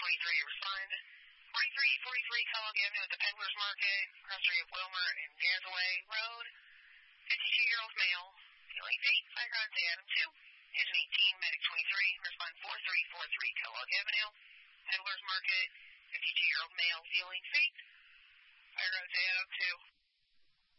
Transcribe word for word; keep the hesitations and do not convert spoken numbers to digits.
twenty-three, respond. forty-three forty-three Kellogg Avenue at the Peddler's Market, cross street of Wilmer and Gansaway Road. fifty-two-year-old male, feeling faint, fire ground to Adam two. Engine eighteen, medic twenty-three, respond four three four three Kellogg Avenue. Peddler's Market, fifty-two-year-old male, feeling faint, fire ground to Adam two.